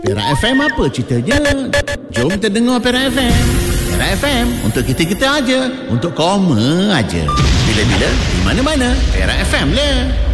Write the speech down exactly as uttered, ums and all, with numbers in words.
Perak F M apa ceritanya? Jom kita dengar Perak F M. Perak F M untuk kita-kita aja, untuk koma aja. Bila-bila, di mana-mana, Perak F M lah.